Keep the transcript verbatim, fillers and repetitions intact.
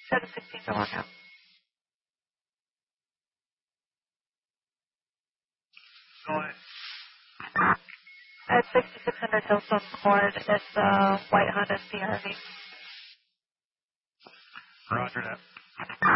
seven sixteen to log out. Go ahead. At sixty-six hundred Hillstone Court, it's uh, white Honda C R V. Roger that.